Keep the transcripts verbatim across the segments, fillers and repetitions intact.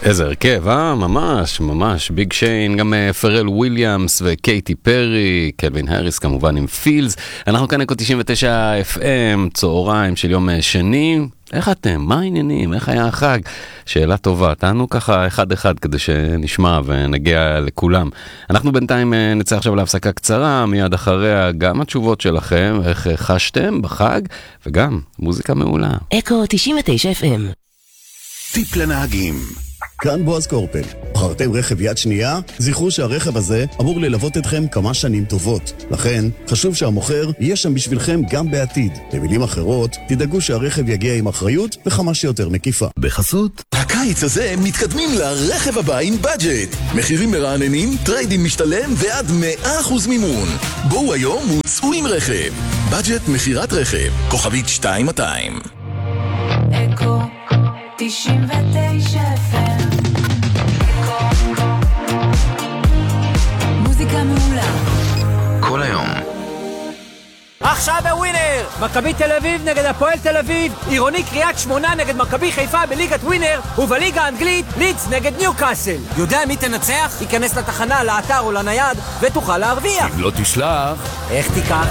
איזה הרכב, אה? ממש, ממש. ביג שיין, גם פרל וויליאמס וקייטי פרי, קלווין הריס כמובן עם פילס. אנחנו כאן אקו תשעים ותשע אף אם, צהריים של יום שני. איך אתם? מה העניינים? איך היה החג? שאלה טובה. תענו ככה אחד אחד כדי שנשמע ונגיע לכולם. אנחנו בינתיים נצא עכשיו להפסקה קצרה, מיד אחריה גם התשובות שלכם, איך חשתם בחג, וגם מוזיקה מעולה. אקו תשעים ותשע אף אם. טיפ לנהגים. כאן בועז קורפל. בחרתם רכב יד שנייה? זכרו שהרכב הזה אמור ללוות אתכם כמה שנים טובות. לכן, חשוב שהמוכר יהיה שם בשבילכם גם בעתיד. במילים אחרות, תדאגו שהרכב יגיע עם אחריות וכמה שיותר מקיפה. בחסות, הקיץ הזה מתקדמים לרכב הבא עם בדג'ט. מחירים מרעננים, טריידים משתלם ועד מאה אחוז מימון. בואו היום וצאו עם רכב. בדג'ט מחירת רכב. כוכבית שתיים מאתיים. אקו תשעים ותשע אף אם. מוזיקה מעולה כל היום. עכשיו בווינר! מכבי תל אביב נגד הפועל תל אביב, עירוני קריית שמונה נגד מכבי חיפה בליגת ווינר, ובליגה האנגלית לידס נגד ניוקאסל. יודע מי תנצח? ייכנס לתחנה, לאתר או לנייד ותוכל להרוויח. אם לא תשלח, איך תיקח?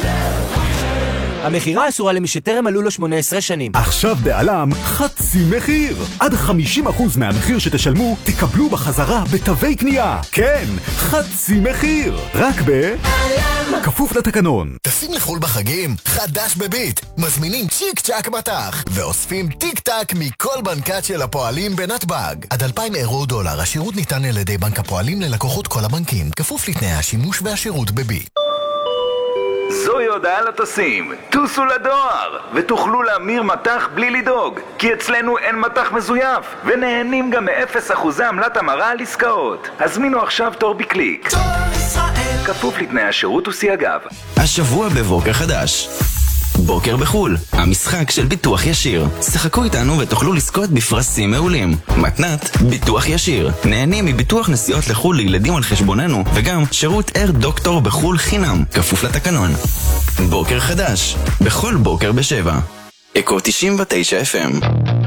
המחירה אסורה למי שטרם מלאו לו שמונה עשרה שנים. עכשיו בעלם חצי מחיר. עד חמישים אחוז מהמחיר שתשלמו תקבלו בחזרה בתווי קנייה. כן, חצי מחיר. רק בעלם. כפוף לתקנון. טסים לחול בחגים? חדש בביט. מזמינים צ'יק צ'ק מטח ואוספים טיק טק מכל בנקת של הפועלים בנתב"ג. עד אלפיים אירו דולר. השירות ניתן על ידי בנק הפועלים ללקוחות כל הבנקים. כפוף לתנאי השימוש והשירות בביט. זוהי הודעה לטסים, טוסו לדואר ותוכלו להמיר מטח בלי לדאוג, כי אצלנו אין מטח מזויף ונהנים גם מ-אפס אחוז עמלת המרה על עסקאות. הזמינו עכשיו תור בקליק. תור ישראל, כפוף לתנאי השירות וסייגיו. השבוע בבוקר חדש, בוקר בחול, המשחק של ביטוח ישיר. שחקו איתנו ותוכלו לזכות בפרסים מעולים. מתנת ביטוח ישיר. נהנים מביטוח נסיעות לחול לילדים על חשבוננו, וגם שירות אר דוקטור בחול חינם, כפוף לתקנון. בוקר חדש, בכל בוקר בשבע. אקו תשעים ותשע אף אם.